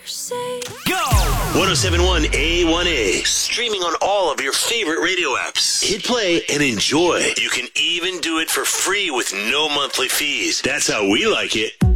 Go! 1071 A1A. Streaming on all of your favorite radio apps. Hit play and enjoy. You can even do it for free with no monthly fees. That's how we like it.